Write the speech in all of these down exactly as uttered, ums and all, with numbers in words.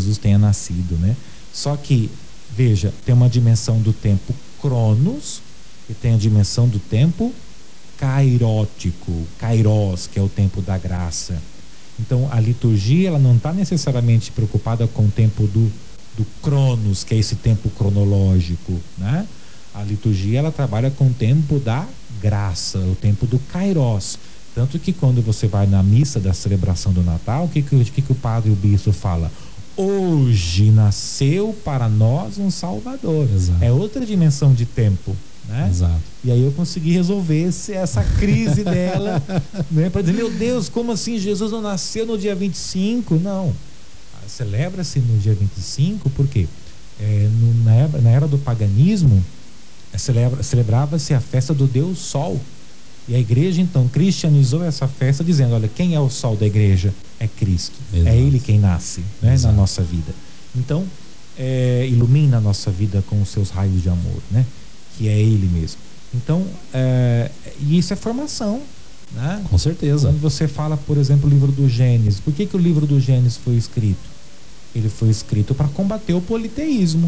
Jesus tenha nascido, né? Só que, veja, tem uma dimensão do tempo cronos e tem a dimensão do tempo kairótico, kairos, que é o tempo da graça. Então, a liturgia, ela não está necessariamente preocupada com o tempo do, do cronos, que é esse tempo cronológico, né? A liturgia, ela trabalha com o tempo da graça, o tempo do kairos. Tanto que quando você vai na missa da celebração do Natal, o que, que, que, que o padre e o bispo fala? Hoje nasceu para nós um Salvador. Exato. É outra dimensão de tempo, né? Exato. E aí eu consegui resolver esse, essa crise dela, né? Para dizer, meu Deus, como assim Jesus não nasceu no dia vinte e cinco? Não, celebra-se no dia vinte e cinco porque é, no, na, era, na era do paganismo é, celebra, celebrava-se a festa do Deus Sol. E a igreja então cristianizou essa festa dizendo, olha, quem é o sol da igreja? É Cristo. Exato. É Ele quem nasce, né, na nossa vida. Então, é, ilumina a nossa vida com os seus raios de amor, né? Que é Ele mesmo. Então, é, e isso é formação, né? Com certeza. Quando você fala, por exemplo, o livro do Gênesis, por que que o livro do Gênesis foi escrito? Ele foi escrito para combater o politeísmo.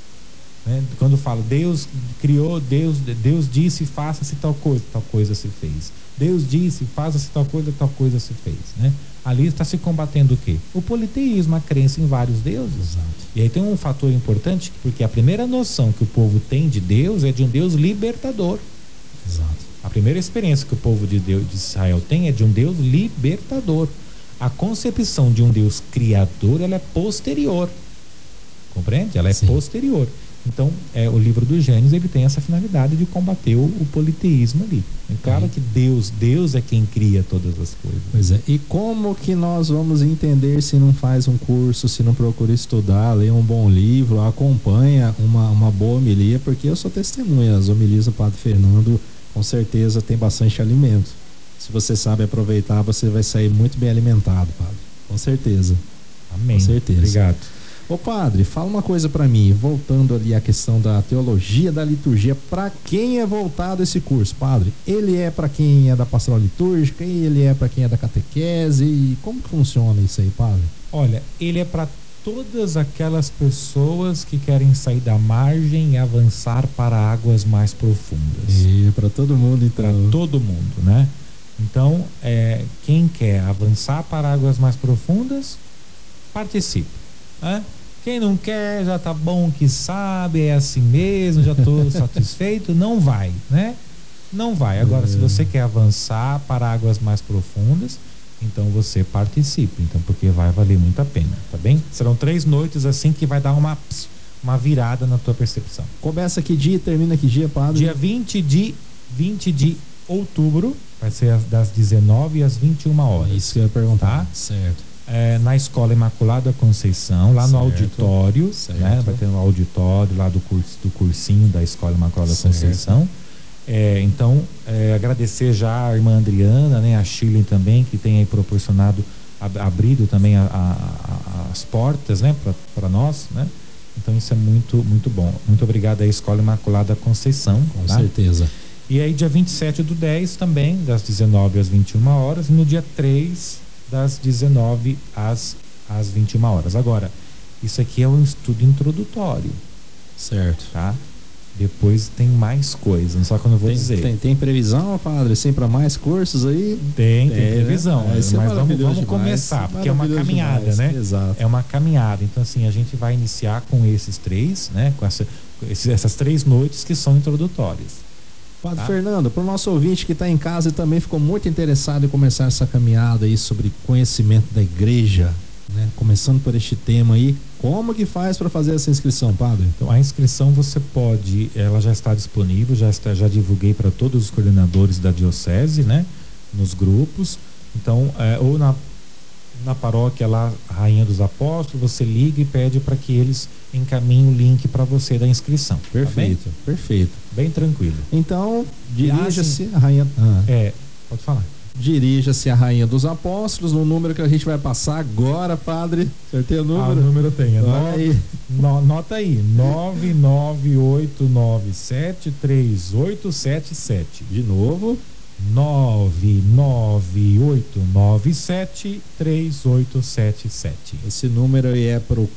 Né? Quando fala Deus criou, Deus, Deus disse faça-se tal coisa, tal coisa se fez. Deus disse faça-se tal coisa, tal coisa se fez, né? Ali está se combatendo o quê? O politeísmo, a crença em vários deuses. Exato. E aí tem um fator importante, porque a primeira noção que o povo tem de Deus é de um Deus libertador. Exato. A primeira experiência que o povo de Deus de Israel tem é de um Deus libertador. A concepção de um Deus criador, ela é posterior. Compreende? Ela é Sim. posterior. Então, é, o livro do Gênesis, ele tem essa finalidade de combater o, o politeísmo ali. É claro Sim. que Deus, Deus é quem cria todas as coisas. Pois é. E como que nós vamos entender se não faz um curso, se não procura estudar, lê um bom livro, acompanha uma, uma boa homilia, porque eu sou testemunha, as homilias do Padre Fernando, com certeza, tem bastante alimento. Se você sabe aproveitar, você vai sair muito bem alimentado, Padre. Com certeza. Amém. Com certeza. Obrigado. Ô padre, fala uma coisa para mim, voltando ali à questão da teologia da liturgia, para quem é voltado esse curso, padre? Ele é para quem é da pastoral litúrgica, ele é para quem é da catequese, e como que funciona isso aí, padre? Olha, ele é para todas aquelas pessoas que querem sair da margem e avançar para águas mais profundas. E para todo mundo, então. Para todo mundo, né? Então, é, quem quer avançar para águas mais profundas, participe, né? Quem não quer, já tá bom que sabe, é assim mesmo, já estou satisfeito, não vai, né? Não vai. Agora, é. se você quer avançar para águas mais profundas, então você participe, então, porque vai valer muito a pena, tá bem? Serão três noites assim que vai dar uma, uma virada na tua percepção. Começa que dia e termina que dia, padre? Dia vinte de outubro, vai ser das dezenove às vinte e uma horas. Isso que eu ia perguntar. Tá? Certo. É, na Escola Imaculada Conceição, lá certo, no auditório, certo. né? Vai ter um auditório lá do, curso, do cursinho da Escola Imaculada certo. Conceição. É, então, é, agradecer já a irmã Adriana, né? A Shirley também, que tem aí proporcionado, ab, abrido também a, a, a, as portas, né? Para nós, né? Então isso é muito, muito bom. Muito obrigado à Escola Imaculada Conceição. Com tá? certeza. E aí dia vinte e sete do dez também, das dezenove às vinte e uma horas, e no dia três das dezenove às, às vinte e uma horas. Agora, isso aqui é um estudo introdutório. Certo. Tá? Depois tem mais coisas, só que eu não vou tem, dizer. Tem, tem previsão, padre, assim, para mais cursos aí? Tem, tem é, previsão. Né? Mas é vamos, vamos demais, começar, porque é uma caminhada, demais, né? Exato. É uma caminhada. Então, assim, a gente vai iniciar com esses três, né? Com essa, esses, essas três noites que são introdutórias. Padre tá? Fernando, para o nosso ouvinte que está em casa e também ficou muito interessado em começar essa caminhada aí sobre conhecimento da igreja, né? Começando por este tema aí, como que faz para fazer essa inscrição, padre? Então, a inscrição você pode, ela já está disponível, já, está, já divulguei para todos os coordenadores da diocese, né? Nos grupos. Então, é, ou na, na paróquia lá, Rainha dos Apóstolos, você liga e pede para que eles encaminhem o link para você da inscrição. Perfeito, tá bem? perfeito. Bem tranquilo. Então, dirija-se assim, a Rainha... Ah. É, pode falar. Dirija-se a Rainha dos Apóstolos no número que a gente vai passar agora, padre. Acertei o número? Ah, o número tem. É nove, aí. No, nota aí. nove nove oito nove sete três oito sete sete. De novo. nove nove oito nove sete três oito sete sete. Esse número aí é para o